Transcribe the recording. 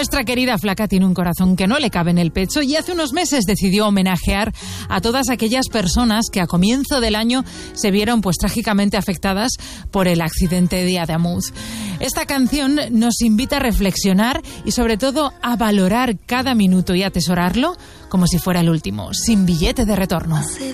Nuestra querida flaca tiene un corazón que no le cabe en el pecho y hace unos meses decidió homenajear a todas aquellas personas que a comienzo del año se vieron pues trágicamente afectadas por el accidente de Ademuz. Esta canción nos invita a reflexionar y sobre todo a valorar cada minuto y atesorarlo como si fuera el último, sin billete de retorno. Hace